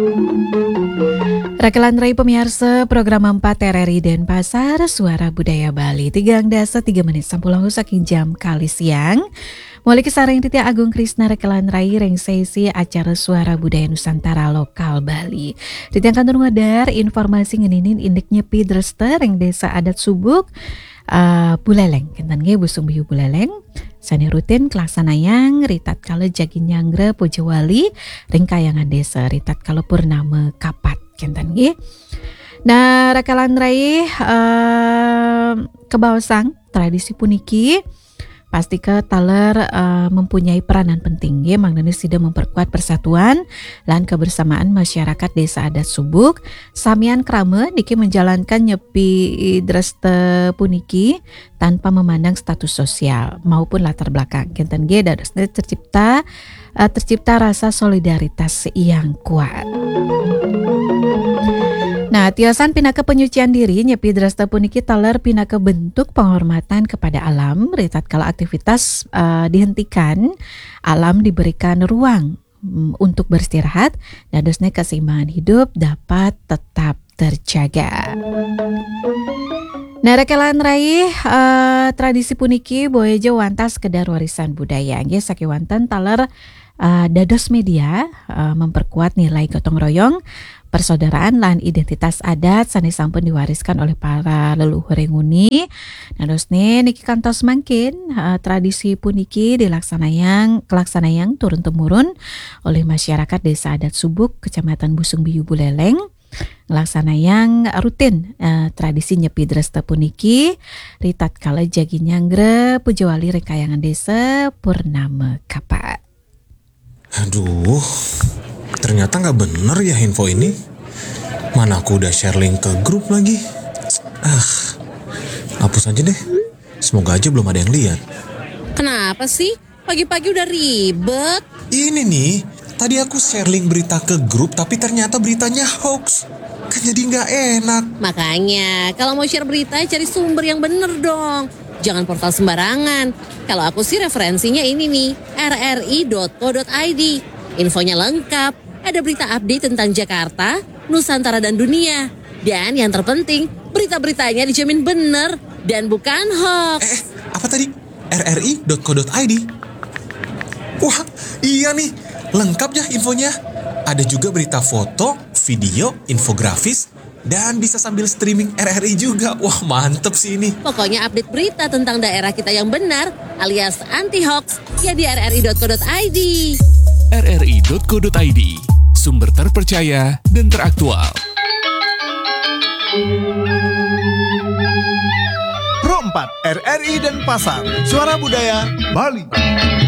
Rakelan Rai pemirsa program 4 RRI Denpasar Suara Budaya Bali 3 dasa 3 menit sampulang saking jam kali siang. Mulai kisareng titik Agung Krisna Rakelan Rai reng sesi acara Suara Budaya Nusantara Lokal Bali. Titik kantor ngadar informasi ngeninin indek nyepi drester reng desa adat subuk Buleleng kentan ge busung biu Buleleng. Sani rutin kelaksanayang ritat kala jagin nyangre Pujawali ring kayangan desa ritat kala purnama kapat kentan ge. Nah, Rakelan Rai kebawasang tradisi puniki pasti ke taler mempunyai peranan penting ge mangdani sida memperkuat persatuan lan kebersamaan masyarakat desa adat subuk samian krame niki menjalankan nyepi dreste puniki tanpa memandang status sosial maupun latar belakang kenten ge dadosna tercipta rasa solidaritas yang kuat. Nah, tiosan pinaka penyucian diri nyepi drasta puniki taler pinaka bentuk penghormatan kepada alam. Ritat kala aktivitas dihentikan, alam diberikan ruang untuk beristirahat. Dadosnya keseimbangan hidup dapat tetap terjaga. Nah, Rakelan Rai tradisi puniki boejo wantas kedar warisan budaya. Nggih sakiwanten taler dados media memperkuat nilai gotong royong, persaudaraan lan identitas adat sanes sampun diwariskan oleh para leluhur nguni. Nadosne niki kantos mangkin tradisi puniki kelaksanayang turun temurun oleh masyarakat desa adat subuk Kecamatan Busung Biu Buleleng. Ngelaksanayang rutin tradisi nyepi dresta puniki ritat kala jagi nyangre Pujawali rekayangan desa purnama kapat. Aduh, ternyata gak bener ya info ini. Mana aku udah share link ke grup lagi. Hapus aja deh. Semoga aja belum ada yang lihat. Kenapa sih? Pagi-pagi udah ribet. Ini nih, tadi aku share link berita ke grup tapi ternyata beritanya hoax. Kan jadi gak enak. Makanya, kalau mau share berita cari sumber yang bener dong. Jangan portal sembarangan. Kalau aku sih referensinya ini nih, rri.co.id. Infonya lengkap, ada berita update tentang Jakarta, Nusantara dan dunia. Dan yang terpenting, berita-beritanya dijamin bener dan bukan hoax. Apa tadi? rri.co.id? Wah, iya nih, lengkap ya infonya. Ada juga berita foto, video, infografis, dan bisa sambil streaming RRI juga. Wah, mantep sih ini. Pokoknya update berita tentang daerah kita yang benar alias anti-hoax ya di rri.co.id. rri.co.id, sumber terpercaya dan teraktual. Pro 4 RRI Denpasar, Suara Budaya Bali.